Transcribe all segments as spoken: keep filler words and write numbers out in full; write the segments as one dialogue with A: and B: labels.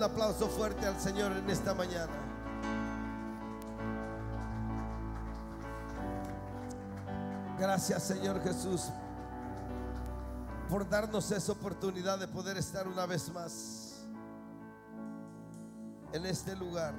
A: Un aplauso fuerte al Señor en esta mañana. Gracias, Señor Jesús, por darnos esa oportunidad de poder estar una vez más en este lugar.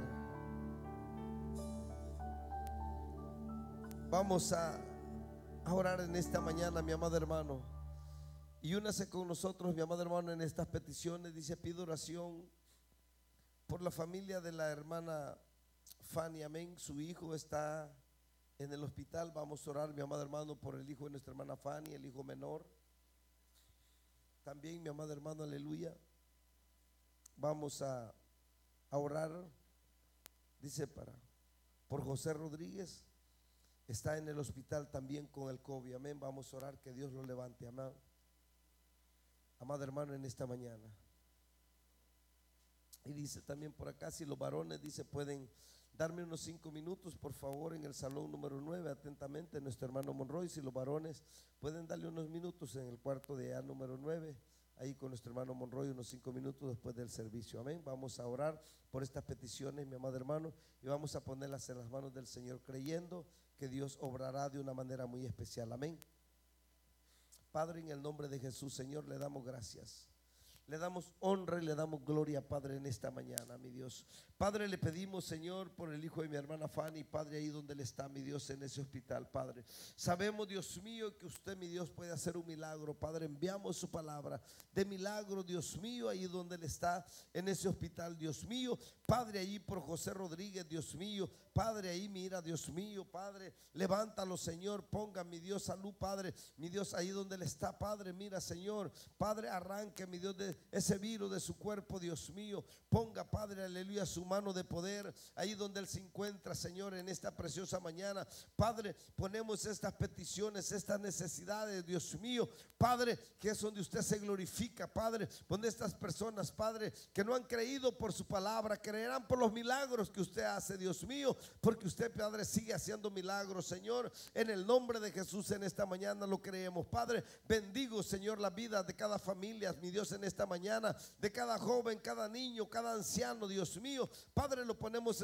A: Vamos a, a orar en esta mañana, mi amado hermano, y únase con nosotros, mi amado hermano, en estas peticiones. Dice: pido oración por la familia de la hermana Fanny, amén. Su hijo está en el hospital. Vamos a orar, mi amado hermano, por el hijo de nuestra hermana Fanny, el hijo menor. También, mi amado hermano, aleluya. Vamos a, a orar, dice, para por José Rodríguez. Está en el hospital también con el COVID, amén. Vamos a orar que Dios lo levante, amén. Amado hermano, en esta mañana. Y dice también por acá, si los varones, dice, pueden darme unos cinco minutos, por favor, en el salón número nueve, atentamente, nuestro hermano Monroy. Si los varones pueden darle unos minutos en el cuarto de A número nueve, ahí con nuestro hermano Monroy, unos cinco minutos después del servicio, amén. Vamos a orar por estas peticiones, mi amado hermano, y vamos a ponerlas en las manos del Señor, creyendo que Dios obrará de una manera muy especial, amén. Padre, en el nombre de Jesús, Señor, le damos gracias. Le damos honra y le damos gloria, Padre, en esta mañana, mi Dios. Padre, le pedimos, Señor, por el hijo de mi hermana Fanny, Padre, ahí donde él está, mi Dios, en ese hospital, Padre. Sabemos, Dios mío, que usted, mi Dios, puede hacer un milagro, Padre. Enviamos su palabra de milagro, Dios mío, ahí donde él está, en ese hospital, Dios mío. Padre, ahí por José Rodríguez, Dios mío. Padre, ahí mira, Dios mío, Padre, levántalo, Señor. Ponga, mi Dios, salud, Padre. Mi Dios, ahí donde él está, Padre, mira, Señor. Padre, arranque, mi Dios, de ese virus de su cuerpo, Dios mío. Ponga, Padre, aleluya, su mano de poder ahí donde él se encuentra, Señor, en esta preciosa mañana. Padre, ponemos estas peticiones, estas necesidades, Dios mío, Padre, que es donde usted se glorifica, Padre. Donde estas personas, Padre, que no han creído por su palabra, creerán por los milagros que usted hace, Dios mío, porque usted, Padre, sigue haciendo milagros, Señor. En el nombre de Jesús, en esta mañana lo creemos, Padre. Bendigo, Señor, la vida de cada familia, mi Dios, en esta mañana, de cada joven, cada niño, cada anciano, Dios mío, Padre, lo ponemos en